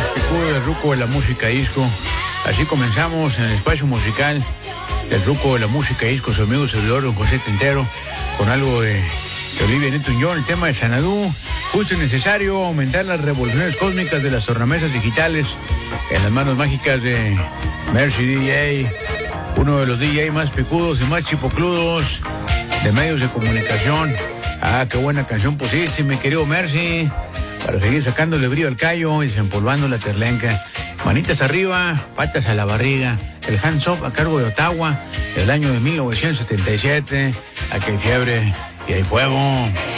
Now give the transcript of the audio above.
picudo del ruco de la música disco. Así comenzamos en el espacio musical del ruco de la música disco, su amigo servidor don José Tintero, con algo de Olivia Newton-John, el tema de Xanadu. Justo y necesario aumentar las revoluciones cósmicas de las tornamesas digitales en las manos mágicas de Mercy DJ, uno de los DJ más picudos y más chipocludos de medios de comunicación. Ah, qué buena canción pusiste, mi querido Mercy, para seguir sacándole brillo al callo y desempolvando la terlenca. Manitas arriba, patas a la barriga. El hands up a cargo de Ottawa, del año de 1977. Aquí hay fiebre y hay fuego.